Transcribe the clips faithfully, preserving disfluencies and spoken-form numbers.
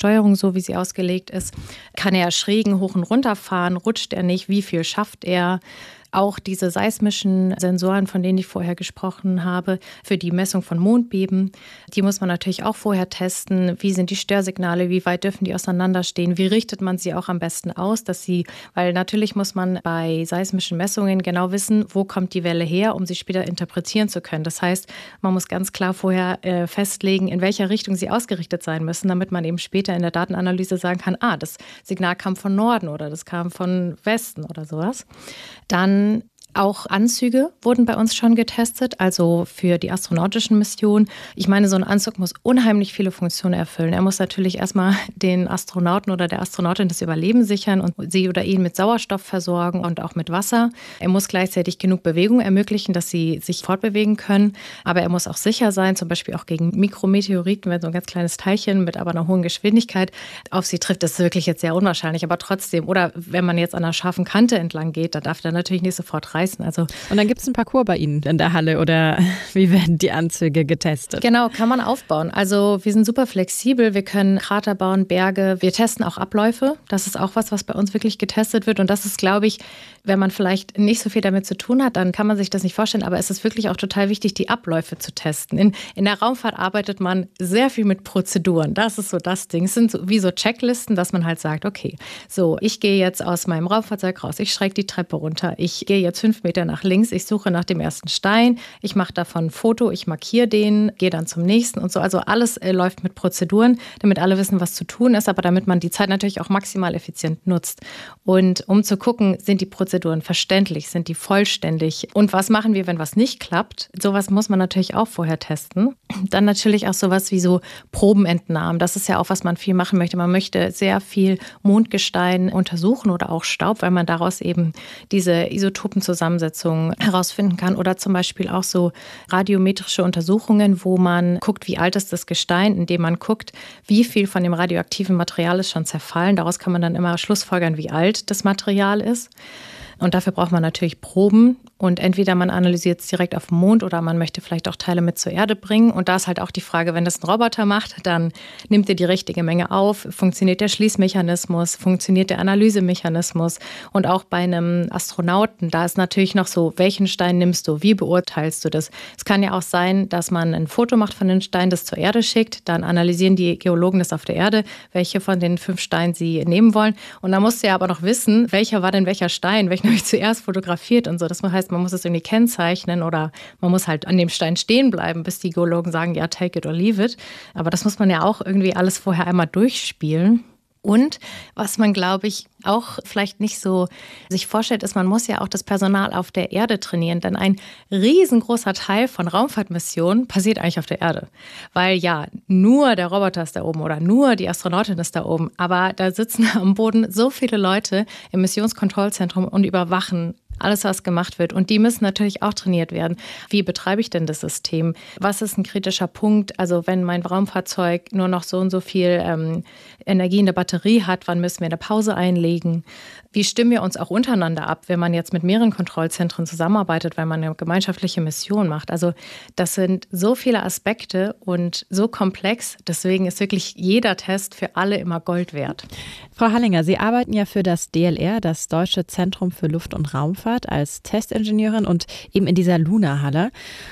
Steuerung so, wie sie ausgelegt ist? Kann er schrägen hoch und runter fahren? Rutscht er nicht? Wie viel schafft er? Auch diese seismischen Sensoren, von denen ich vorher gesprochen habe, für die Messung von Mondbeben, die muss man natürlich auch vorher testen. Wie sind die Störsignale? Wie weit dürfen die auseinanderstehen? Wie richtet man sie auch am besten aus, dass sie, weil natürlich muss man bei seismischen Messungen genau wissen, wo kommt die Welle her, um sie später interpretieren zu können. Das heißt, man muss ganz klar vorher äh, festlegen, in welcher Richtung sie ausgerichtet sein müssen, damit man eben später in der Datenanalyse sagen kann, ah, das Signal kam von Norden oder das kam von Westen oder sowas. Dann auch Anzüge wurden bei uns schon getestet, also für die astronautischen Missionen. Ich meine, so ein Anzug muss unheimlich viele Funktionen erfüllen. Er muss natürlich erstmal den Astronauten oder der Astronautin das Überleben sichern und sie oder ihn mit Sauerstoff versorgen und auch mit Wasser. Er muss gleichzeitig genug Bewegung ermöglichen, dass sie sich fortbewegen können. Aber er muss auch sicher sein, zum Beispiel auch gegen Mikrometeoriten, wenn so ein ganz kleines Teilchen mit aber einer hohen Geschwindigkeit auf sie trifft. Das ist wirklich jetzt sehr unwahrscheinlich, aber trotzdem. Oder wenn man jetzt an einer scharfen Kante entlang geht, da darf der natürlich nicht sofort reißen. Also und dann gibt es einen Parcours bei Ihnen in der Halle oder wie werden die Anzüge getestet? Genau, kann man aufbauen. Also wir sind super flexibel, wir können Krater bauen, Berge, wir testen auch Abläufe. Das ist auch was, was bei uns wirklich getestet wird und das ist, glaube ich, wenn man vielleicht nicht so viel damit zu tun hat, dann kann man sich das nicht vorstellen, aber es ist wirklich auch total wichtig, die Abläufe zu testen. In, in der Raumfahrt arbeitet man sehr viel mit Prozeduren. Das ist so das Ding. Es sind so, wie so Checklisten, dass man halt sagt, okay, so, ich gehe jetzt aus meinem Raumfahrzeug raus, ich schräg die Treppe runter, ich gehe jetzt fünf Meter nach links, ich suche nach dem ersten Stein, ich mache davon ein Foto, ich markiere den, gehe dann zum nächsten und so. Also alles äh, läuft mit Prozeduren, damit alle wissen, was zu tun ist, aber damit man die Zeit natürlich auch maximal effizient nutzt. Und um zu gucken, sind die Prozeduren verständlich, sind die vollständig und was machen wir, wenn was nicht klappt? Sowas muss man natürlich auch vorher testen. Dann natürlich auch sowas wie so Probenentnahmen. Das ist ja auch, was man viel machen möchte. Man möchte sehr viel Mondgestein untersuchen oder auch Staub, weil man daraus eben diese Isotopenzusammensetzung herausfinden kann. Oder zum Beispiel auch so radiometrische Untersuchungen, wo man guckt, wie alt ist das Gestein, indem man guckt, wie viel von dem radioaktiven Material ist schon zerfallen. Daraus kann man dann immer schlussfolgern, wie alt das Material ist. Und dafür braucht man natürlich Proben. Und entweder man analysiert es direkt auf dem Mond oder man möchte vielleicht auch Teile mit zur Erde bringen. Und da ist halt auch die Frage, wenn das ein Roboter macht, dann nimmt er die richtige Menge auf. Funktioniert der Schließmechanismus? Funktioniert der Analysemechanismus? Und auch bei einem Astronauten, da ist natürlich noch so, welchen Stein nimmst du? Wie beurteilst du das? Es kann ja auch sein, dass man ein Foto macht von den Steinen, das zur Erde schickt. Dann analysieren die Geologen das auf der Erde, welche von den fünf Steinen sie nehmen wollen. Und dann musst du ja aber noch wissen, welcher war denn welcher Stein? Welchen habe ich zuerst fotografiert und so. Das heißt, man muss es irgendwie kennzeichnen oder man muss halt an dem Stein stehen bleiben, bis die Geologen sagen, ja, take it or leave it. Aber das muss man ja auch irgendwie alles vorher einmal durchspielen. Und was man, glaube ich, auch vielleicht nicht so sich vorstellt, ist, man muss ja auch das Personal auf der Erde trainieren. Denn ein riesengroßer Teil von Raumfahrtmissionen passiert eigentlich auf der Erde. Weil ja, nur der Roboter ist da oben oder nur die Astronautin ist da oben. Aber da sitzen am Boden so viele Leute im Missionskontrollzentrum und überwachen alles, was gemacht wird. Und die müssen natürlich auch trainiert werden. Wie betreibe ich denn das System? Was ist ein kritischer Punkt? Also wenn mein Raumfahrzeug nur noch so und so viel ähm, Energie in der Batterie hat, wann müssen wir eine Pause einlegen? Wie stimmen wir uns auch untereinander ab, wenn man jetzt mit mehreren Kontrollzentren zusammenarbeitet, weil man eine gemeinschaftliche Mission macht? Also das sind so viele Aspekte und so komplex. Deswegen ist wirklich jeder Test für alle immer Gold wert. Frau Hallinger, Sie arbeiten ja für das D L R, das Deutsche Zentrum für Luft- und Raumfahrt, als Testingenieurin und eben in dieser Luna-Halle.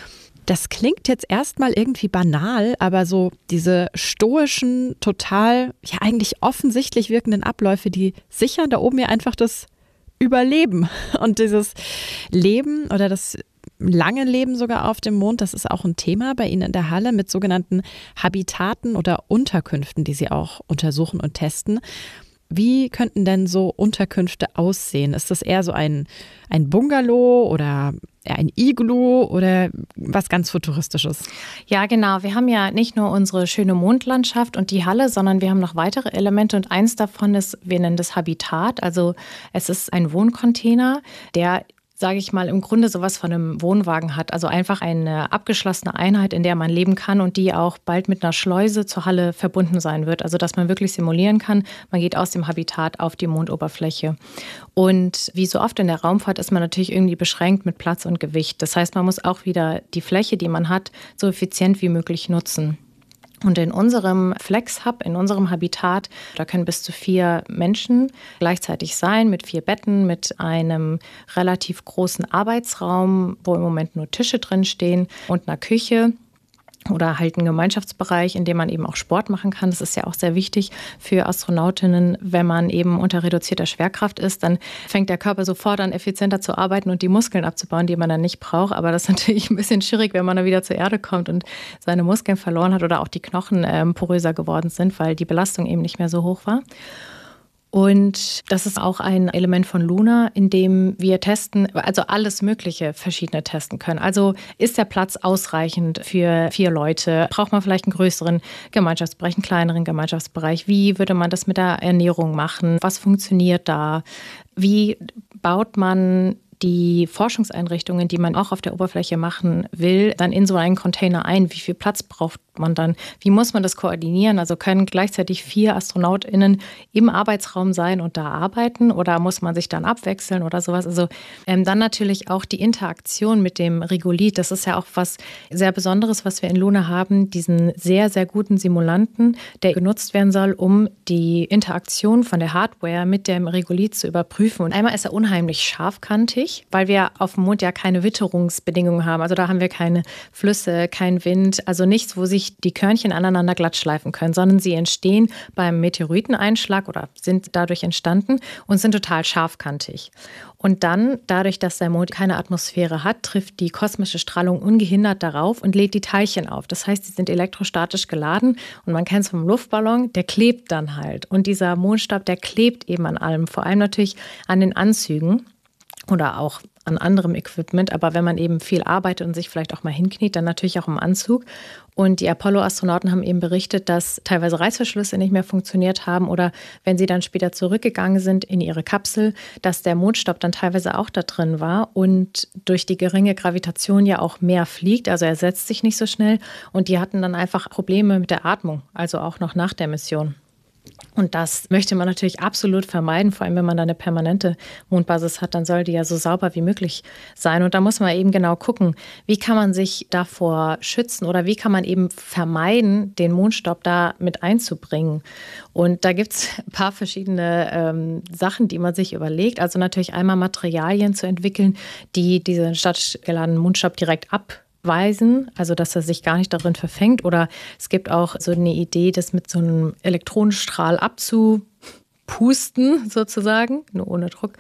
Das klingt jetzt erstmal irgendwie banal, aber so diese stoischen, total, ja eigentlich offensichtlich wirkenden Abläufe, die sichern da oben ja einfach das Überleben. Und dieses Leben oder das lange Leben sogar auf dem Mond, das ist auch ein Thema bei Ihnen in der Halle mit sogenannten Habitaten oder Unterkünften, die Sie auch untersuchen und testen. Wie könnten denn so Unterkünfte aussehen? Ist das eher so ein, ein Bungalow oder eher ein Iglu oder was ganz Futuristisches? Ja, genau. Wir haben ja nicht nur unsere schöne Mondlandschaft und die Halle, sondern wir haben noch weitere Elemente und eins davon ist, wir nennen das Habitat. Also es ist ein Wohncontainer, der, sage ich mal, im Grunde sowas von einem Wohnwagen hat. Also einfach eine abgeschlossene Einheit, in der man leben kann und die auch bald mit einer Schleuse zur Halle verbunden sein wird. Also dass man wirklich simulieren kann, man geht aus dem Habitat auf die Mondoberfläche. Und wie so oft in der Raumfahrt ist man natürlich irgendwie beschränkt mit Platz und Gewicht. Das heißt, man muss auch wieder die Fläche, die man hat, so effizient wie möglich nutzen. Und in unserem Flex-Hub, in unserem Habitat, da können bis zu vier Menschen gleichzeitig sein, mit vier Betten, mit einem relativ großen Arbeitsraum, wo im Moment nur Tische drin stehen und einer Küche. Oder halt ein Gemeinschaftsbereich, in dem man eben auch Sport machen kann. Das ist ja auch sehr wichtig für Astronautinnen. Wenn man eben unter reduzierter Schwerkraft ist, dann fängt der Körper sofort an, effizienter zu arbeiten und die Muskeln abzubauen, die man dann nicht braucht. Aber das ist natürlich ein bisschen schwierig, wenn man dann wieder zur Erde kommt und seine Muskeln verloren hat oder auch die Knochen ähm, poröser geworden sind, weil die Belastung eben nicht mehr so hoch war. Und das ist auch ein Element von Luna, in dem wir testen, also alles Mögliche verschiedene testen können. Also ist der Platz ausreichend für vier Leute? Braucht man vielleicht einen größeren Gemeinschaftsbereich, einen kleineren Gemeinschaftsbereich? Wie würde man das mit der Ernährung machen? Was funktioniert da? Wie baut man die Forschungseinrichtungen, die man auch auf der Oberfläche machen will, dann in so einen Container ein? Wie viel Platz braucht man dann? Wie muss man das koordinieren? Also können gleichzeitig vier AstronautInnen im Arbeitsraum sein und da arbeiten oder muss man sich dann abwechseln oder sowas? Also ähm, dann natürlich auch die Interaktion mit dem Regolith. Das ist ja auch was sehr Besonderes, was wir in Luna haben, diesen sehr, sehr guten Simulanten, der genutzt werden soll, um die Interaktion von der Hardware mit dem Regolith zu überprüfen. Und einmal ist er unheimlich scharfkantig, weil wir auf dem Mond ja keine Witterungsbedingungen haben. Also da haben wir keine Flüsse, keinen Wind, also nichts, wo sich die Körnchen aneinander glatt schleifen können, sondern sie entstehen beim Meteoriteneinschlag oder sind dadurch entstanden und sind total scharfkantig. Und dann, dadurch, dass der Mond keine Atmosphäre hat, trifft die kosmische Strahlung ungehindert darauf und lädt die Teilchen auf. Das heißt, sie sind elektrostatisch geladen und man kennt es vom Luftballon, der klebt dann halt. Und dieser Mondstab, der klebt eben an allem, vor allem natürlich an den Anzügen oder auch an anderem Equipment. Aber wenn man eben viel arbeitet und sich vielleicht auch mal hinkniet, dann natürlich auch im Anzug. Und die Apollo-Astronauten haben eben berichtet, dass teilweise Reißverschlüsse nicht mehr funktioniert haben oder wenn sie dann später zurückgegangen sind in ihre Kapsel, dass der Mondstaub dann teilweise auch da drin war und durch die geringe Gravitation ja auch mehr fliegt. Also er setzt sich nicht so schnell und die hatten dann einfach Probleme mit der Atmung, also auch noch nach der Mission. Und das möchte man natürlich absolut vermeiden, vor allem wenn man da eine permanente Mondbasis hat, dann soll die ja so sauber wie möglich sein. Und da muss man eben genau gucken, wie kann man sich davor schützen oder wie kann man eben vermeiden, den Mondstaub da mit einzubringen. Und da gibt es ein paar verschiedene ähm, Sachen, die man sich überlegt. Also natürlich einmal Materialien zu entwickeln, die diesen statisch geladenen Mondstaub direkt ab weisen, also dass er sich gar nicht darin verfängt. Oder es gibt auch so eine Idee, das mit so einem Elektronenstrahl abzupusten, sozusagen, nur ohne Druck.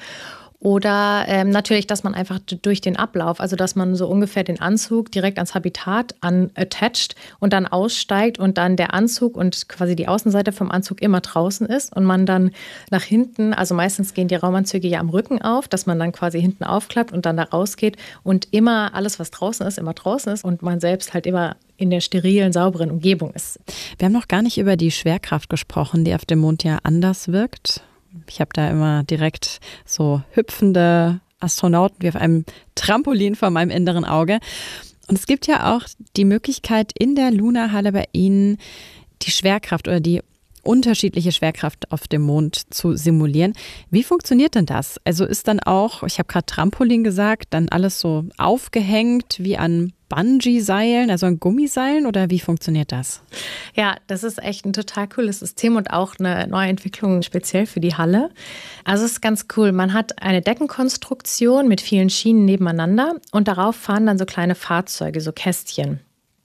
Oder ähm, natürlich, dass man einfach durch den Ablauf, also dass man so ungefähr den Anzug direkt ans Habitat unattached und dann aussteigt und dann der Anzug und quasi die Außenseite vom Anzug immer draußen ist und man dann nach hinten, also meistens gehen die Raumanzüge ja am Rücken auf, dass man dann quasi hinten aufklappt und dann da rausgeht und immer alles, was draußen ist, immer draußen ist und man selbst halt immer in der sterilen, sauberen Umgebung ist. Wir haben noch gar nicht über die Schwerkraft gesprochen, die auf dem Mond ja anders wirkt. Ich habe da immer direkt so hüpfende Astronauten wie auf einem Trampolin vor meinem inneren Auge. Und es gibt ja auch die Möglichkeit, in der Luna-Halle bei Ihnen die Schwerkraft oder die unterschiedliche Schwerkraft auf dem Mond zu simulieren. Wie funktioniert denn das? Also ist dann auch, ich habe gerade Trampolin gesagt, dann alles so aufgehängt wie an Bungee-Seilen, also an Gummiseilen oder wie funktioniert das? Ja, das ist echt ein total cooles System und auch eine neue Entwicklung speziell für die Halle. Also es ist ganz cool. Man hat eine Deckenkonstruktion mit vielen Schienen nebeneinander und darauf fahren dann so kleine Fahrzeuge, so Kästchen.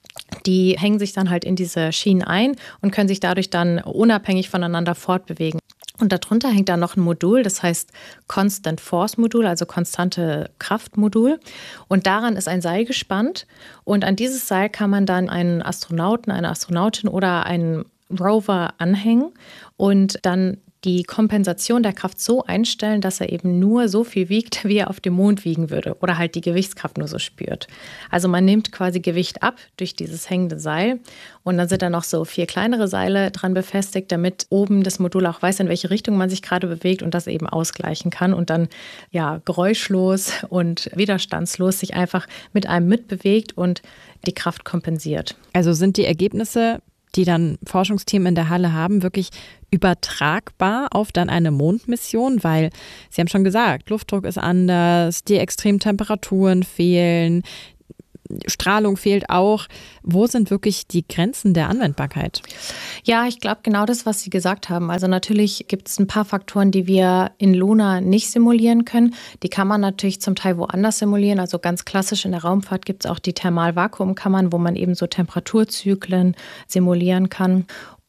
Die hängen sich dann halt in diese Schienen ein und können sich dadurch dann unabhängig voneinander fortbewegen. Und darunter hängt dann noch ein Modul, das heißt Constant Force Modul, also konstante Kraftmodul. Und daran ist ein Seil gespannt. Und an dieses Seil kann man dann einen Astronauten, eine Astronautin oder einen Rover anhängen und dann die Kompensation der Kraft so einstellen, dass er eben nur so viel wiegt, wie er auf dem Mond wiegen würde oder halt die Gewichtskraft nur so spürt. Also man nimmt quasi Gewicht ab durch dieses hängende Seil und dann sind da noch so vier kleinere Seile dran befestigt, damit oben das Modul auch weiß, in welche Richtung man sich gerade bewegt und das eben ausgleichen kann und dann ja geräuschlos und widerstandslos sich einfach mit einem mitbewegt und die Kraft kompensiert. Also sind die Ergebnisse, die dann Forschungsteam in der Halle haben, wirklich übertragbar auf dann eine Mondmission, weil Sie haben schon gesagt, Luftdruck ist anders, die Extremtemperaturen fehlen. Strahlung fehlt auch. Wo sind wirklich die Grenzen der Anwendbarkeit? Ja, ich glaube genau das, was Sie gesagt haben. Also natürlich gibt es ein paar Faktoren, die wir in Luna nicht simulieren können. Die kann man natürlich zum Teil woanders simulieren. Also ganz klassisch in der Raumfahrt gibt es auch die Thermal-Vakuumkammern, wo man eben so Temperaturzyklen simulieren kann.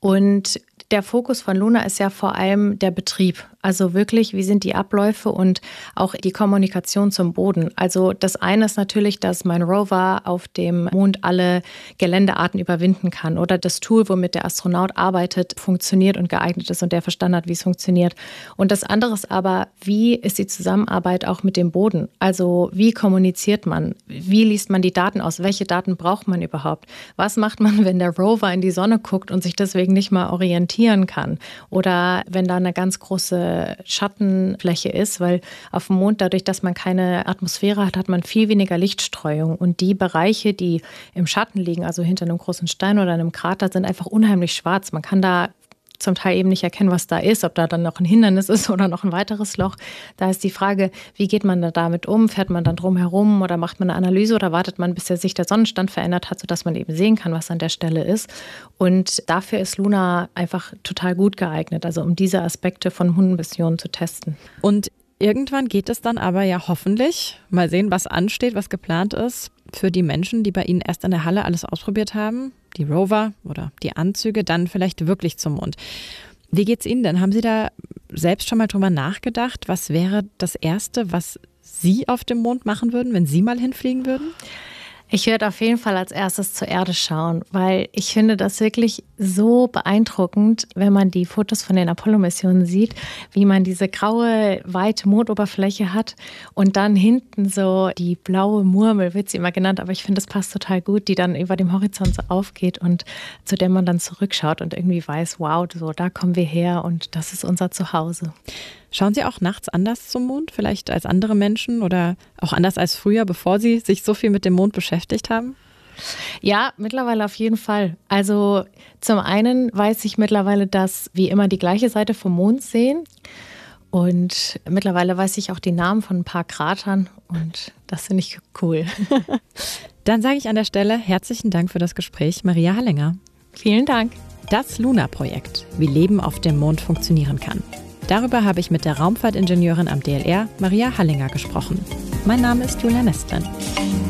Und der Fokus von Luna ist ja vor allem der Betrieb. Also wirklich, wie sind die Abläufe und auch die Kommunikation zum Boden. Also das eine ist natürlich, dass mein Rover auf dem Mond alle Geländearten überwinden kann oder das Tool, womit der Astronaut arbeitet, funktioniert und geeignet ist und der verstanden hat, wie es funktioniert. Und das andere ist aber, wie ist die Zusammenarbeit auch mit dem Boden? Also wie kommuniziert man? Wie liest man die Daten aus? Welche Daten braucht man überhaupt? Was macht man, wenn der Rover in die Sonne guckt und sich deswegen nicht mal orientieren kann? Oder wenn da eine ganz große Schattenfläche ist, weil auf dem Mond, dadurch, dass man keine Atmosphäre hat, hat man viel weniger Lichtstreuung. Und die Bereiche, die im Schatten liegen, also hinter einem großen Stein oder einem Krater, sind einfach unheimlich schwarz. Man kann da zum Teil eben nicht erkennen, was da ist, ob da dann noch ein Hindernis ist oder noch ein weiteres Loch. Da ist die Frage, wie geht man da damit um? Fährt man dann drum herum oder macht man eine Analyse oder wartet man, bis sich der Sonnenstand verändert hat, sodass man eben sehen kann, was an der Stelle ist? Und dafür ist Luna einfach total gut geeignet, also um diese Aspekte von Mondmissionen zu testen. Und irgendwann geht es dann aber ja hoffentlich, mal sehen, was ansteht, was geplant ist, für die Menschen, die bei Ihnen erst in der Halle alles ausprobiert haben, die Rover oder die Anzüge, dann vielleicht wirklich zum Mond. Wie geht's Ihnen denn? Haben Sie da selbst schon mal drüber nachgedacht? Was wäre das Erste, was Sie auf dem Mond machen würden, wenn Sie mal hinfliegen würden? Ich werde auf jeden Fall als erstes zur Erde schauen, weil ich finde das wirklich so beeindruckend, wenn man die Fotos von den Apollo-Missionen sieht, wie man diese graue, weite Mondoberfläche hat und dann hinten so die blaue Murmel, wird sie immer genannt, aber ich finde, das passt total gut, die dann über dem Horizont so aufgeht und zu der man dann zurückschaut und irgendwie weiß, wow, so da kommen wir her und das ist unser Zuhause. Schauen Sie auch nachts anders zum Mond, vielleicht als andere Menschen oder auch anders als früher, bevor Sie sich so viel mit dem Mond beschäftigt haben? Ja, mittlerweile auf jeden Fall. Also zum einen weiß ich mittlerweile, dass wir immer die gleiche Seite vom Mond sehen. Und mittlerweile weiß ich auch die Namen von ein paar Kratern und das finde ich cool. Dann sage ich an der Stelle herzlichen Dank für das Gespräch, Maria Hallinger. Vielen Dank. Das Luna-Projekt, wie Leben auf dem Mond funktionieren kann. Darüber habe ich mit der Raumfahrtingenieurin am D L R, Maria Hallinger, gesprochen. Mein Name ist Julia Nestlin.